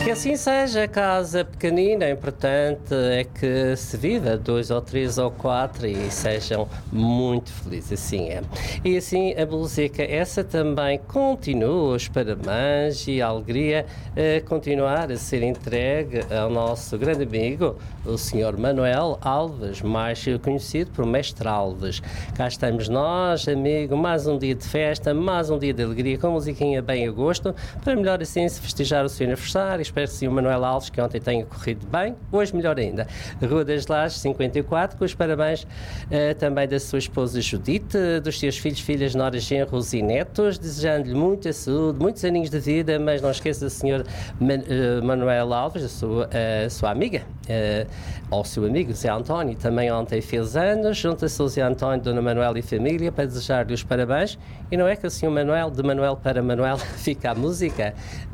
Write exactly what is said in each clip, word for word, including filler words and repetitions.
Que assim seja, casa pequenina, o importante é que se viva dois ou três ou quatro e sejam muito felizes, assim é. E assim a música essa também continua, os parabéns e a alegria a continuar a ser entregue ao nosso grande amigo, o senhor Manuel Alves, mais conhecido por Mestre Alves. Cá estamos nós, amigo, mais um dia de festa, mais um dia de alegria, com musiquinha bem a gosto, para melhor assim se festejar o seu aniversário. Espero que sim, o Manuel Alves, que ontem tenha corrido bem, hoje melhor ainda. Rua das Lajes, cinquenta e quatro, com os parabéns uh, também da sua esposa Judite, dos seus filhos, filhas, noras, genros e netos, desejando-lhe muita saúde, muitos aninhos de vida, mas não esqueça do senhor Man, uh, Manuel Alves, a sua, uh, sua amiga, uh, ou o seu amigo Zé António, também ontem fez anos, junta-se ao Zé António, Dona Manuel e família, para desejar-lhe os parabéns, e não é que o senhor Manuel, de Manuel para Manuel, fica a música,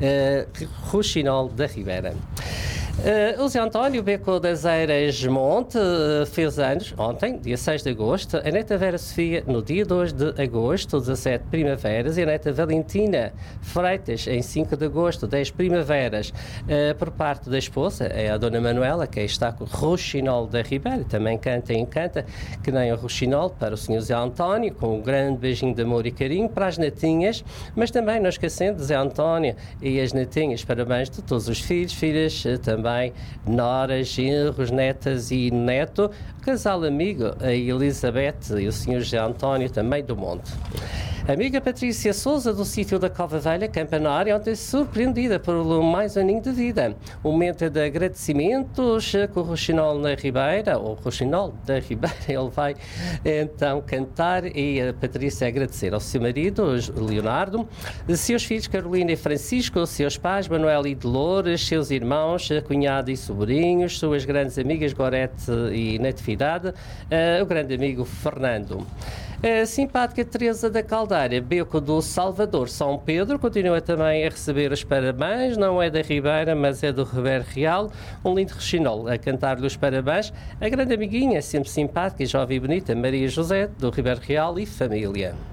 uh, Ruxinol da Ribeira. Uh, o Zé António Beco das Eiras Monte uh, fez anos ontem, dia seis de agosto, a neta Vera Sofia no dia dois de agosto, dezassete primaveras, e a neta Valentina Freitas em cinco de agosto, dez primaveras, uh, por parte da esposa, é a Dona Manuela, que está com o Ruxinol da Ribeira, também canta e encanta, que nem o Ruxinol, para o senhor Zé António, com um grande beijinho de amor e carinho, para as netinhas, mas também não esquecendo de Zé António e as netinhas, parabéns de todos os filhos, filhas, também também noras, genros, netas e neto, casal amigo, a Elizabeth e o senhor José António, também do Monte. Amiga Patrícia Souza, do sítio da Cova Velha, Campanário, ontem surpreendida por mais um aninho de vida. Um momento de agradecimentos com o Ruxinol na Ribeira, ou Ruxinol da Ribeira, ele vai então cantar e a Patrícia agradecer ao seu marido, Leonardo, seus filhos Carolina e Francisco, seus pais Manuel e Dolores, seus irmãos, cunhado e sobrinhos, suas grandes amigas Gorete e Natividade, uh, o grande amigo Fernando. A simpática Teresa da Caldeira, Beco do Salvador, São Pedro, continua também a receber os parabéns, não é da Ribeira, mas é do Ribeiro Real, um lindo Ruxinol a cantar-lhe os parabéns, a grande amiguinha, sempre simpática e jovem e bonita, Maria José, do Ribeiro Real e família.